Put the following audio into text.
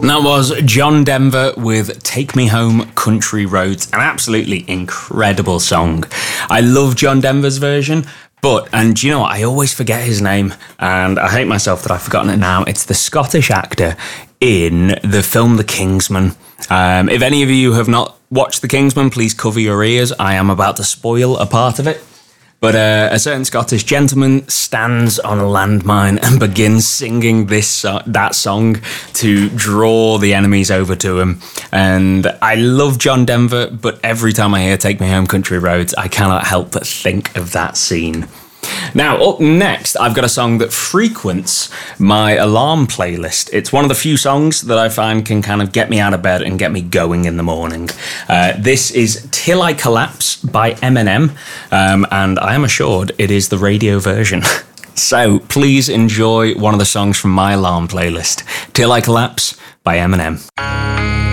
That was John Denver with Take Me Home Country Roads, an absolutely incredible song. I love John Denver's version, and you know what, I always forget his name, and I hate myself that I've forgotten it now. It's the Scottish actor in the film The Kingsman. If any of you have not watched The Kingsman, please cover your ears. I am about to spoil a part of it. But a certain Scottish gentleman stands on a landmine and begins singing that song to draw the enemies over to him. And I love John Denver, but every time I hear Take Me Home Country Roads, I cannot help but think of that scene. Now, up next, I've got a song that frequents my alarm playlist. It's one of the few songs that I find can kind of get me out of bed and get me going in the morning. This is Till I Collapse by Eminem, and I am assured it is the radio version. So please enjoy one of the songs from my alarm playlist, Till I Collapse by Eminem.